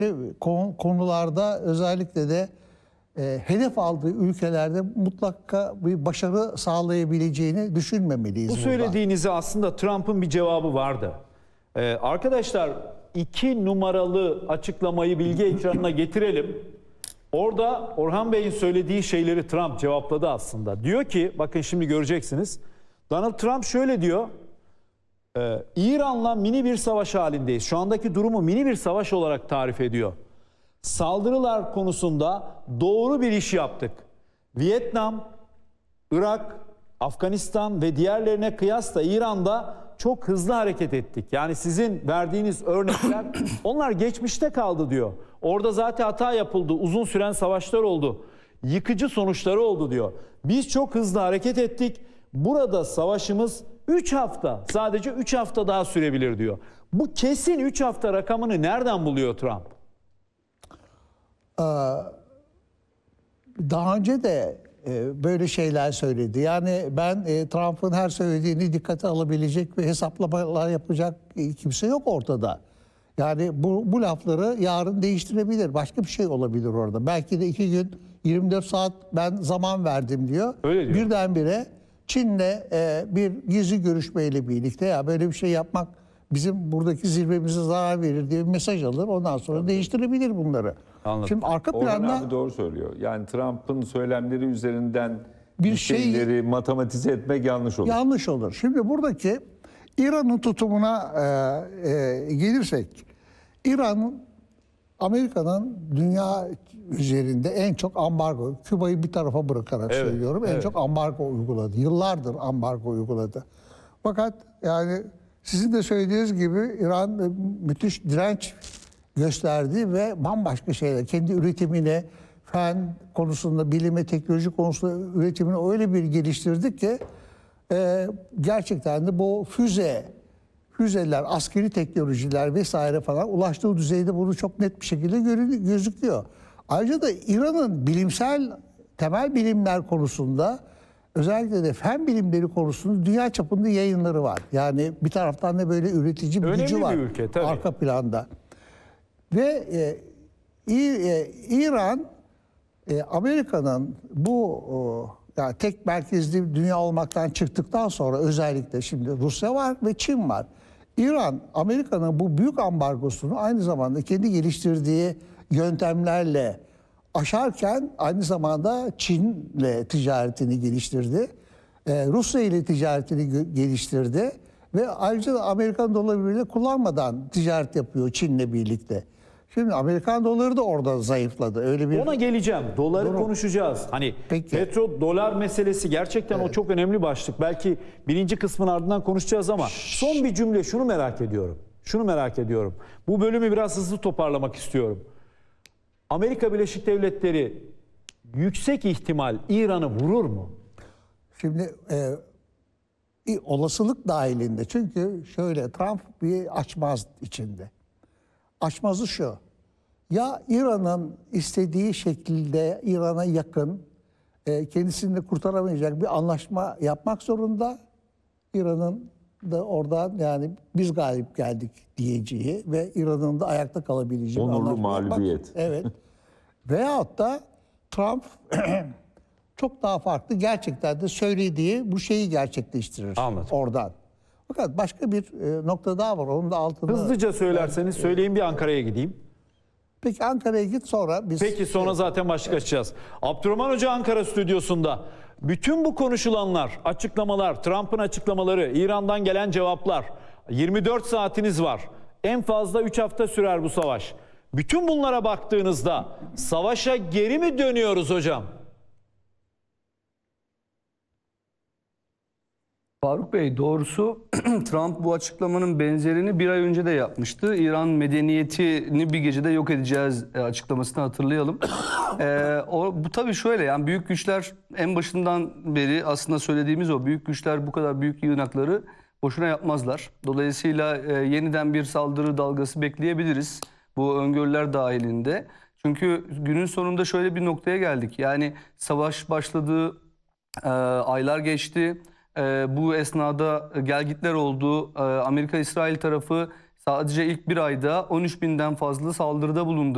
konularda özellikle de hedef aldığı ülkelerde mutlaka bir başarı sağlayabileceğini düşünmemeliyiz. Bu söylediğinize aslında Trump'ın bir cevabı vardı. Arkadaşlar 2 numaralı açıklamayı bilgi ekranına getirelim. Orada Orhan Bey'in söylediği şeyleri Trump cevapladı aslında. Diyor ki, bakın şimdi göreceksiniz. Donald Trump şöyle diyor. İran'la mini bir savaş halindeyiz. Şu andaki durumu mini bir savaş olarak tarif ediyor. Saldırılar konusunda doğru bir iş yaptık. Vietnam, Irak, Afganistan ve diğerlerine kıyasla İran'da çok hızlı hareket ettik. Yani sizin verdiğiniz örnekler onlar geçmişte kaldı diyor. Orada zaten hata yapıldı. Uzun süren savaşlar oldu. Yıkıcı sonuçları oldu diyor. Biz çok hızlı hareket ettik. Burada savaşımız 3 hafta, sadece 3 hafta daha sürebilir diyor. Bu kesin 3 hafta rakamını nereden buluyor Trump? Daha önce de böyle şeyler söyledi. Yani ben Trump'ın her söylediğini dikkate alabilecek ve hesaplamalar yapacak kimse yok ortada. Yani bu lafları yarın değiştirebilir. Başka bir şey olabilir orada. Belki de 2 gün 24 saat ben zaman verdim diyor. Öyle diyor. Birdenbire Çin'le bir gizli görüşmeyle birlikte ya böyle bir şey yapmak bizim buradaki zirvemize zarar verir diye bir mesaj alır. Ondan sonra değiştirebilir bunları. Anladım. Şimdi arka Orhan planda abi doğru söylüyor. Yani Trump'ın söylemleri üzerinden bir bir şeyleri matematize etmek yanlış olur. yanlış olur. Şimdi buradaki İran'ın tutumuna gelirsek, İran Amerika'nın dünya üzerinde en çok ambargo, Küba'yı bir tarafa bırakarak söylüyorum, en çok ambargo uyguladı. Yıllardır ambargo uyguladı. Fakat yani sizin de söylediğiniz gibi İran müthiş direnç gösterdi ve bambaşka şeyler, kendi üretimine, fen konusunda, bilime, teknoloji konusunda üretimini öyle bir geliştirdik ki gerçekten de bu füzeler, askeri teknolojiler vesaire falan ulaştığı düzeyde bunu çok net bir şekilde gözüküyor. Ayrıca da İran'ın temel bilimler konusunda, özellikle de fen bilimleri konusunda dünya çapında yayınları var. Yani bir taraftan da böyle üretici bir önemli gücü var bir ülke, tabii. arka planda. Ve İran Amerika'nın bu yani tek merkezli dünya olmaktan çıktıktan sonra özellikle şimdi Rusya var ve Çin var. İran Amerika'nın bu büyük ambargosunu aynı zamanda kendi geliştirdiği yöntemlerle aşarken aynı zamanda Çin'le ticaretini geliştirdi. Rusya ile ticaretini geliştirdi ve ayrıca da Amerikan dolarını kullanmadan ticaret yapıyor Çin'le birlikte. Şimdi Amerikan doları da orada zayıfladı. Öyle bir Ona geleceğim. Doları konuşacağız. Hani petro-dolar meselesi gerçekten o çok önemli başlık. Belki birinci kısmın ardından konuşacağız ama son bir cümle şunu merak ediyorum. Şunu merak ediyorum. Bu bölümü biraz hızlı toparlamak istiyorum. Amerika Birleşik Devletleri yüksek ihtimal İran'ı vurur mu? Şimdi olasılık dahilinde. Çünkü şöyle Trump bir açmaz içinde. Açmazı şu. Ya İran'ın istediği şekilde İran'a yakın kendisini de kurtaramayacak bir anlaşma yapmak zorunda. İran'ın da oradan yani biz galip geldik diyeceği ve İran'ın da ayakta kalabileceği bir Onurlu anlaşma yapmak. mağlubiyet. Evet. Veyahut da Trump çok daha farklı gerçekten de söylediği bu şeyi gerçekleştirir. Anladım. Oradan. Fakat başka bir nokta daha var. Onun da altını... Hızlıca söylerseniz söyleyin, bir Ankara'ya gideyim. Peki Ankara'ya git sonra biz... Peki sonra zaten başlık açacağız. Abdurrahman Hoca Ankara stüdyosunda. Bütün bu konuşulanlar, açıklamalar, Trump'ın açıklamaları, İran'dan gelen cevaplar, 24 saatiniz var. En fazla 3 hafta sürer bu savaş. Bütün bunlara baktığınızda savaşa geri mi dönüyoruz hocam? Faruk Bey, doğrusu Trump bu açıklamanın benzerini bir ay önce de yapmıştı. İran medeniyetini bir gecede yok edeceğiz açıklamasını hatırlayalım. Bu tabii şöyle, yani büyük güçler en başından beri aslında söylediğimiz o, büyük güçler bu kadar büyük yığınakları boşuna yapmazlar. Dolayısıyla yeniden bir saldırı dalgası bekleyebiliriz bu öngörüler dahilinde. Çünkü günün sonunda şöyle bir noktaya geldik. Yani savaş başladı, aylar geçti. Bu esnada gelgitler oldu. Amerika-İsrail tarafı sadece ilk bir ayda 13.000'den fazla saldırıda bulundu.